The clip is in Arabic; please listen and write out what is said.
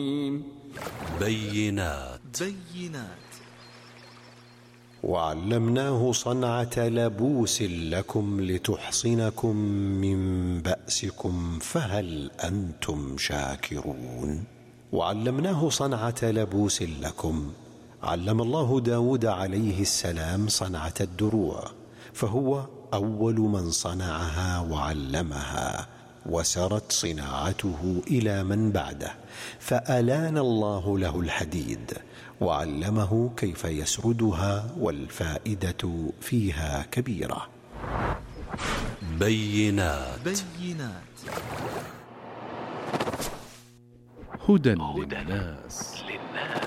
بينات. وعلمناه صنعة لبوس لكم لتحصنكم من بأسكم فهل أنتم شاكرون. وعلمناه صنعة لبوس لكم. علم الله داود عليه السلام صنعة الدروع، فهو أول من صنعها وعلمها، وسرت صناعته إلى من بعده، فألان الله له الحديد وعلمه كيف يسردها، والفائدة فيها كبيرة. بينات. هدى للناس.